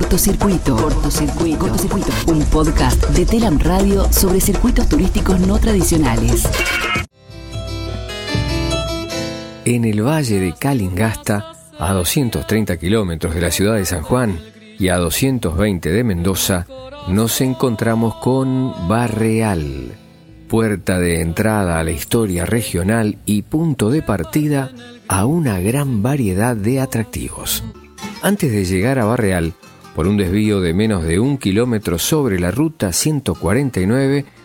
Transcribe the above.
Cortocircuito. Un podcast de Telam Radio sobre circuitos turísticos no tradicionales. En el valle de Calingasta, a 230 kilómetros de la ciudad de San Juan y a 220 de Mendoza, nos encontramos con Barreal, puerta de entrada a la historia regional y punto de partida a una gran variedad de atractivos. Antes de llegar a Barreal, por un desvío de menos de 1 kilómetro sobre la ruta 149,